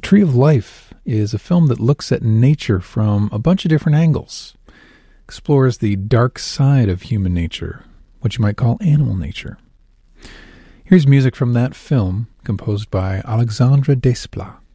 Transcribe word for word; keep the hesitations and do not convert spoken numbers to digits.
Tree of Life is a film that looks at nature from a bunch of different angles, explores the dark side of human nature, what you might call animal nature. Here's music from that film, composed by Alexandre Desplat.